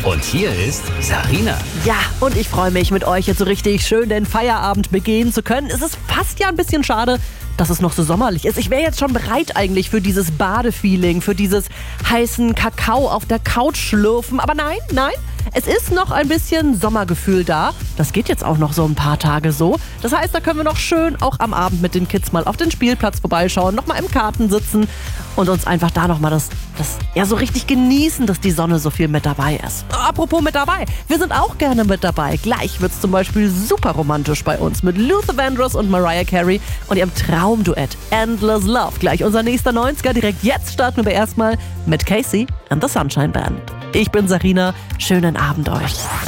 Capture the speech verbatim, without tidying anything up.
Und hier ist Sarina. Ja, und ich freue mich, mit euch jetzt so richtig schön den Feierabend begehen zu können. Es ist fast ja ein bisschen schade, dass es noch so sommerlich ist. Ich wäre jetzt schon bereit eigentlich für dieses Badefeeling, für dieses heißen Kakao auf der Couch schlürfen. Aber nein, nein, es ist noch ein bisschen Sommergefühl da. Das geht jetzt auch noch so ein paar Tage so. Das heißt, da können wir noch schön auch am Abend mit den Kids mal auf den Spielplatz vorbeischauen, noch mal im Garten sitzen und uns einfach da noch mal das, das ja so richtig genießen, dass die Sonne so viel mit dabei ist. Apropos mit dabei, wir sind auch gerne mit dabei. Gleich wird es zum Beispiel super romantisch bei uns mit Luther Vandross und Mariah Carey und ihrem Traumduett Endless Love. Gleich unser nächster neunziger. Direkt jetzt starten wir erstmal mit Casey and the Sunshine Band. Ich bin Sarina. Schönen Abend euch.